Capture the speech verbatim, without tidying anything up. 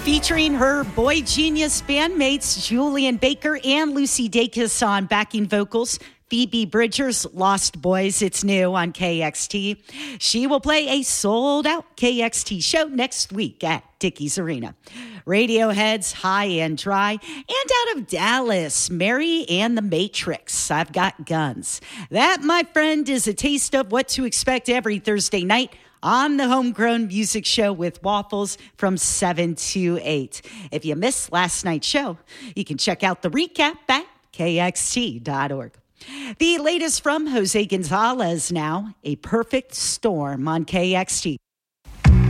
Featuring her Boy Genius bandmates Julian Baker and Lucy Dacus on backing vocals. Phoebe Bridgers, Lost Boys, it's new on K X T. She will play a sold-out K X T show next week at Dickies Arena. Radiohead's High and Dry, and out of Dallas, Mary and the Matrix, I've Got Guns. That, my friend, is a taste of what to expect every Thursday night on the Homegrown Music Show with Waffles from seven to eight. If you missed last night's show, you can check out the recap at K X T dot org. The latest from Jose Gonzalez now, A Perfect Storm on K X T.